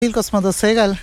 Veliko smo dosegali,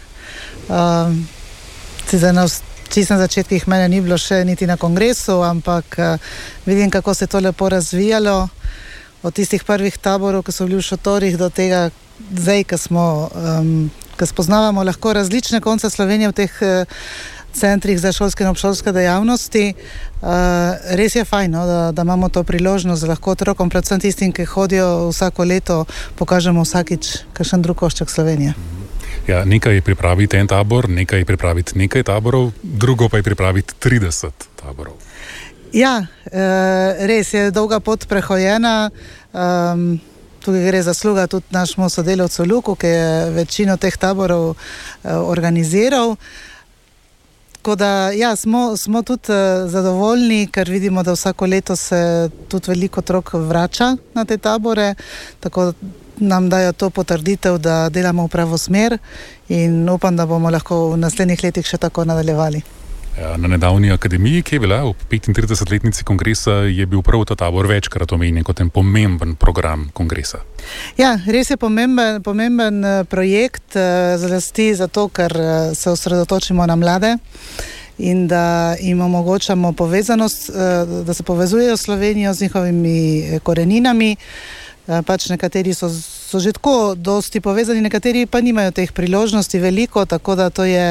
čisto na začetkih mene ni bilo še niti na kongresu, ampak vidim, kako se je to lepo razvijalo od tistih prvih taborov, ki so bili v šotorih, do tega zdaj, ko spoznavamo lahko različne konce Slovenije v teh centrih za šolske in obšolske dejavnosti. Res je fajn, no, da imamo to priložnost, da lahko otrokom, predvsem tistim, ki hodijo vsako leto, pokažemo vsakič kakšen drug košček Slovenije. Ja, nekaj je pripraviti en tabor, nekaj je pripraviti nekaj taborov, drugo pa je pripraviti 30 taborov. Ja, res je dolga pot prehojena. Tukaj gre zasluga tudi našemu sodelavcu Luku, ki je večino teh taborov organiziral. Tako da, ja, smo tudi zadovoljni, ker vidimo, da vsako leto se tudi veliko otrok vrača na te tabore, tako nam dajo to potrditev, da delamo v pravo smer in upam, da bomo lahko v naslednjih letih še tako nadaljevali. Ja, na nedavni akademiji, ki je bila v 35-letnici kongresa, je bil prav ta tabor večkrat omenjen kot en pomemben program kongresa. Ja, res je pomemben projekt, zlasti zato, ker se osredotočimo na mlade in da jim omogočamo povezanost, da se povezujejo s Slovenijo z njihovimi koreninami. Pač nekateri so že tako dosti povezani, nekateri pa nimajo teh priložnosti veliko, tako da to je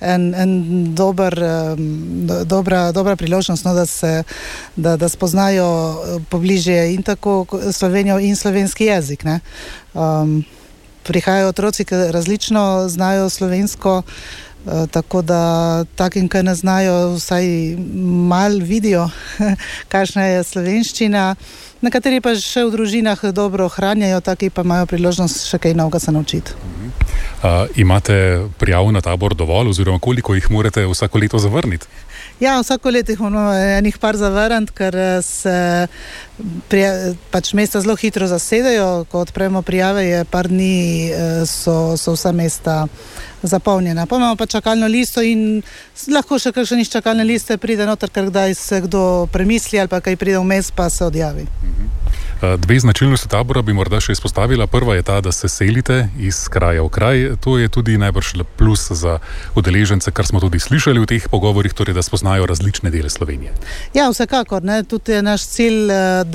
dobra priložnost, no, da spoznajo pobližje in tako Slovenijo in slovenski jezik. Ne. Prihajajo otroci, ki različno znajo slovensko, tako da takim, ki ne znajo, vsaj malo vidijo, kakšna je slovenščina. Nekateri pa še v družinah dobro ohranjajo, taki pa imajo priložnost še kaj novega se naučiti. Imate prijav na tabor dovolj, oziroma koliko jih morate vsako leto zavrniti? Ja, vsako leto jih moramo enih par zavrniti, ker se pač mesta zelo hitro zasedajo. Ko odpremo prijave, je par dni, so vsa mesta zapolnjena. Pa imamo pa čakalno listo in lahko še kakšen iz čakalne liste pride noter, ker kdaj se kdo premisli ali pa kaj pride vmes, pa se odjavi. Dve značilnosti tabora bi morda še izpostavila. Prva je ta, da se selite iz kraja v kraj. To je tudi najbrž plus za udeležence, kar smo tudi slišali v teh pogovorih, torej da spoznajo različne dele Slovenije. Ja, vsekakor, ne. Tudi je naš cilj,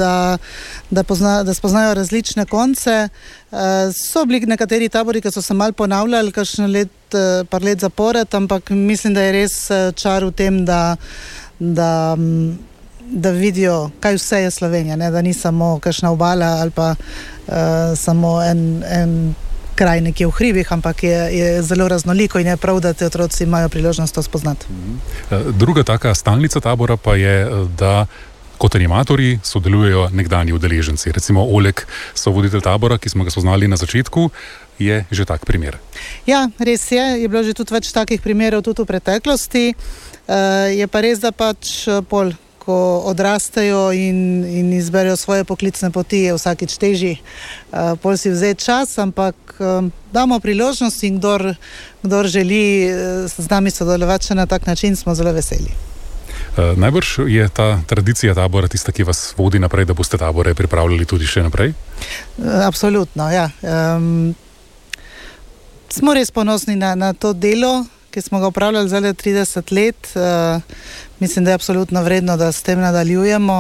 da spoznajo različne konce. So bili nekateri tabori, ki so se malo ponavljali, kakšen par let zapored, ampak mislim, da je res čar v tem, da vidijo, kaj vse je Slovenija, ne? Da ni samo kakšna obala ali pa samo en kraj nekje v hribih, ampak je zelo raznoliko in je prav, da te otroci imajo priložnost to spoznati. Druga taka stalnica tabora pa je, da kot animatorji sodelujejo nekdanji udeleženci. Recimo Oleg, sovoditelj tabora, ki smo ga spoznali na začetku, je že tak primer. Ja, res je bilo že tudi več takih primerov tudi v preteklosti. Je pa res, da pač ko odrastejo in izberejo svoje poklicne poti, je vsakič težji pol si vzeti čas, ampak damo priložnost in kdor želi z nami sodelovati še na tak način, smo zelo veseli. Najbrž je ta tradicija tabora tista, ki vas vodi naprej, da boste tabore pripravljali tudi še naprej? Absolutno, ja. Smo res ponosni na to delo, ki smo ga upravljali zdaj 30 let. Mislim, da je absolutno vredno, da s tem nadaljujemo.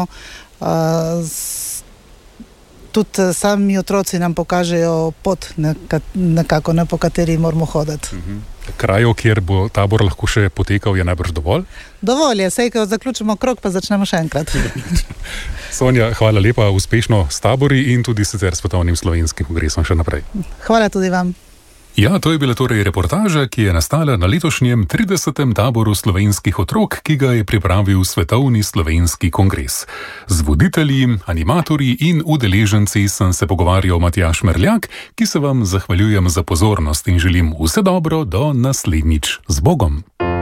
Tudi sami otroci nam pokažejo pot nekako, po kateri moramo hoditi. Krajev, kjer bo tabor lahko še potekal, je najbrž dovolj? Dovolj je, sej, ko zaključimo krog, pa začnemo še enkrat. Sonja, hvala lepa, uspešno s tabori in tudi sicer svetovnim slovenskim kongresom še naprej. Hvala tudi vam. Ja, to je bila torej reportaža, ki je nastala na letošnjem 30. taboru slovenskih otrok, ki ga je pripravil Svetovni slovenski kongres. Z voditelji, animatorji in udeleženci sem se pogovarjal Matjaž Merljak, ki se vam zahvaljujem za pozornost in želim vse dobro do naslednjič. Z Bogom!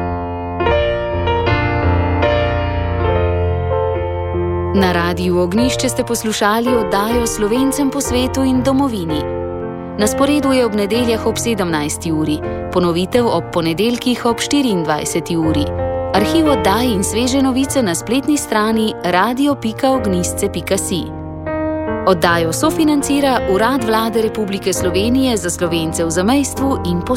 Na Radiu Ognjišče ste poslušali oddajo Slovencem po svetu in domovini. Na sporedu je ob nedeljah ob 17. uri, ponovitev ob ponedeljkih ob 24. uri. Arhiv oddaj in sveže novice na spletni strani radio.ognjisce.si. Oddajo sofinancira Urad Vlade Republike Slovenije za Slovence v zamejstvu in po